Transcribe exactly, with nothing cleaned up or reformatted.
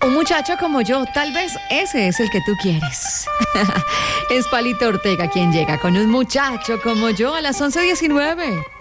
Un muchacho como yo, tal vez ese es el que tú quieres. Es Palito Ortega quien llega con un muchacho como yo a las once diecinueve.